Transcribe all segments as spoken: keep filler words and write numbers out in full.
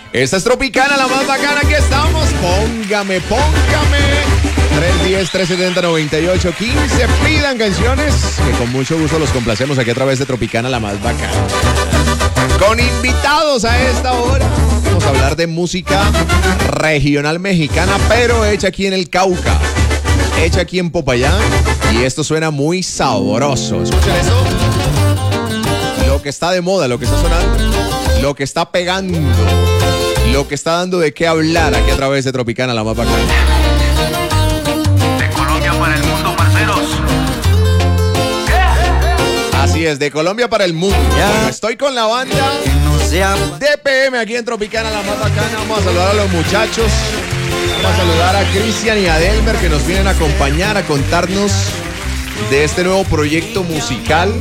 Esta es Tropicana, la más bacana, aquí estamos. Póngame, póngame. tres uno cero, tres siete cero, nueve ocho uno cinco. Pidan canciones que con mucho gusto los complacemos aquí a través de Tropicana, la más bacana. Con invitados a esta hora. Vamos a hablar de música regional mexicana, pero hecha aquí en el Cauca. Hecha aquí en Popayán. Y esto suena muy sabroso. ¿Escuchan eso? Lo que está de moda, lo que está sonando, lo que está pegando, lo que está dando de qué hablar aquí a través de Tropicana, la más bacana. De Colombia para el mundo, parceros. Así es, de Colombia para el mundo. Bueno, estoy con la banda D P M aquí en Tropicana, la más bacana. Vamos a saludar a los muchachos. Vamos a saludar a Cristian y a Delmer, que nos vienen a acompañar, a contarnos de este nuevo proyecto musical.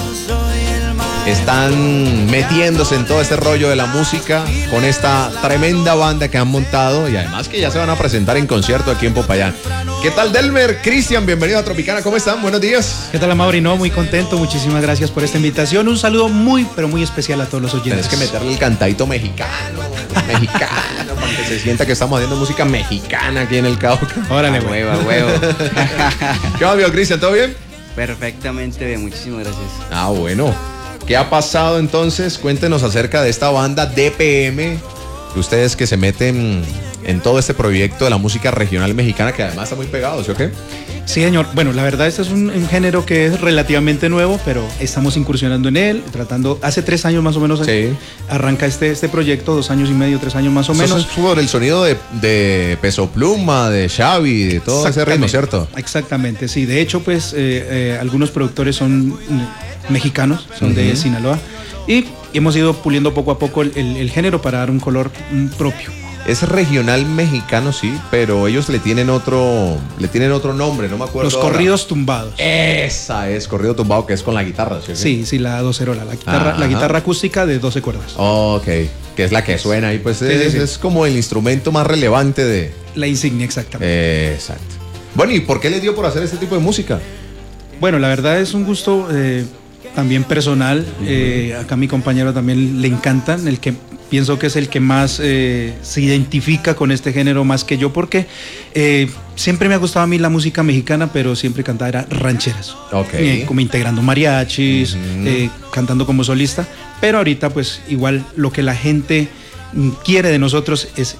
Están metiéndose en todo este rollo de la música con esta tremenda banda que han montado y además que ya se van a presentar en concierto aquí en Popayán. ¿Qué tal, Delmer? Cristian, bienvenido a Tropicana. ¿Cómo están? Buenos días. ¿Qué tal, Amaury? No, muy contento. Muchísimas gracias por esta invitación. Un saludo muy, pero muy especial a todos los oyentes. Tienes que meterle el cantadito mexicano, mexicano, para que se sienta que estamos haciendo música mexicana aquí en el Cauca. Órale, huevo, huevo. ¿Qué más, vio, Cristian? ¿Todo bien? Perfectamente bien, muchísimas gracias. Ah, bueno. ¿Qué ha pasado entonces? Cuéntenos acerca de esta banda D P M, de ustedes que se meten en todo este proyecto de la música regional mexicana, que además está muy pegado, ¿sí o qué? Sí, señor. Bueno, la verdad este es un, un género que es relativamente nuevo, pero estamos incursionando en él, tratando, hace tres años más o menos sí. arranca este, este proyecto, dos años y medio, tres años más o menos. Eso es por el sonido de, de Peso Pluma, de Xavi, de todo ese ritmo, ¿cierto? Exactamente, sí. De hecho, pues eh, eh, algunos productores son mexicanos, son uh-huh. de Sinaloa, y hemos ido puliendo poco a poco el, el, el género para dar un color un propio. Es regional mexicano, sí, pero ellos le tienen otro, le tienen otro nombre, no me acuerdo. Los ahora. Corridos tumbados. Esa es, corrido tumbado, que es con la guitarra, ¿sí? Sí, sí, la docerola, la guitarra, la guitarra acústica de doce cuerdas. Ok, que es la que suena ahí, pues sí, es, sí, sí. es como el instrumento más relevante de... La insignia, exactamente. Eh, exacto. Bueno, ¿y por qué le dio por hacer este tipo de música? Bueno, la verdad es un gusto eh, también personal. Uh-huh. Eh, acá a mi compañero también le encantan, el que... Pienso que es el que más eh, se identifica con este género más que yo, porque eh, siempre me ha gustado a mí la música mexicana, pero siempre cantaba era rancheras. Okay. Eh, como integrando mariachis, uh-huh. eh, cantando como solista. Pero ahorita pues igual lo que la gente quiere de nosotros es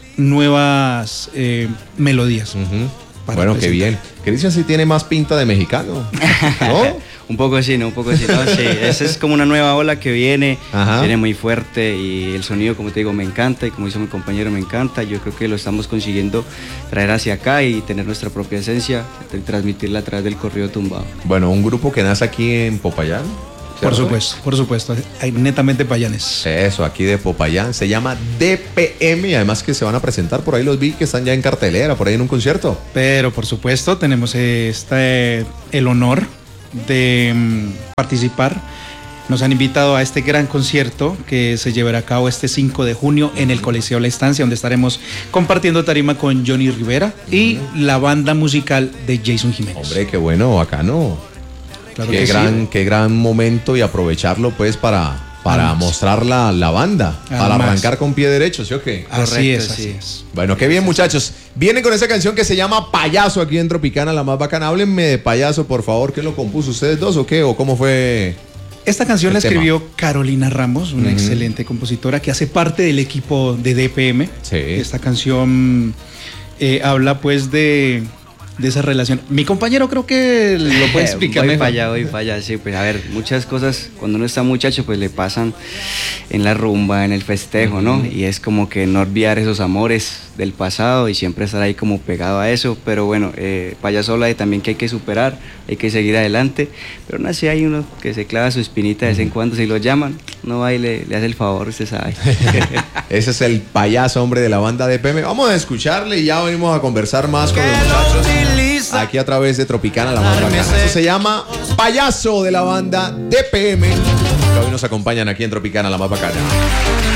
nuevas eh, melodías. Uh-huh. Bueno, presentar. Qué bien. Cristian sí tiene más pinta de mexicano, ¿no? Un poco así, ¿no? Un poco así, ¿no? Sí, esa es como una nueva ola que viene, Ajá. viene muy fuerte y el sonido, como te digo, me encanta y como hizo mi compañero, me encanta. Yo creo que lo estamos consiguiendo traer hacia acá y tener nuestra propia esencia y transmitirla a través del corrido tumbado. Bueno, un grupo que nace aquí en Popayán. ¿Cierto? Por supuesto, por supuesto, hay netamente payanes. Eso, aquí de Popayán, se llama D P M y además que se van a presentar, por ahí los vi que están ya en cartelera, por ahí en un concierto. Pero por supuesto tenemos este, el honor de um, participar. Nos han invitado a este gran concierto que se llevará a cabo este cinco de junio en el Coliseo La Estancia, donde estaremos compartiendo tarima con Johnny Rivera y uh-huh. la banda musical de Jason Jiménez. Hombre, qué bueno, bacano. Claro qué, gran, sí. qué gran momento y aprovecharlo pues para, para mostrar la, la banda, Además. para arrancar con pie derecho, ¿sí o qué? Así Correcto, es, así es. Bueno, qué bien, muchachos. Vienen con esa canción que se llama Payaso aquí en Tropicana, la más bacana. Háblenme de Payaso, por favor. ¿Quién lo compuso? ¿Ustedes dos o qué? ¿O cómo fue? Esta canción la escribió tema? Carolina Ramos, una uh-huh. excelente compositora que hace parte del equipo de D P M. Sí. Esta canción eh, habla pues de... de esa relación. Mi compañero creo que lo puede explicar. Voy para allá, voy para allá, sí, pues a ver, muchas cosas cuando uno está muchacho pues le pasan en la rumba, en el festejo, ¿no? Y es como que no olvidar esos amores del pasado y siempre estar ahí como pegado a eso, pero bueno, eh, Payaso habla de también que hay que superar, hay que seguir adelante, pero no así hay uno que se clava su espinita de vez en cuando, si lo llaman, no va y le, le hace el favor, usted sabe. Ese es el Payaso, hombre, de la banda D P M. Vamos a escucharle y ya venimos a conversar más con los muchachos aquí a través de Tropicana, la más bacana. Eso se llama Payaso de la banda D P M, que hoy nos acompañan aquí en Tropicana, la más bacana.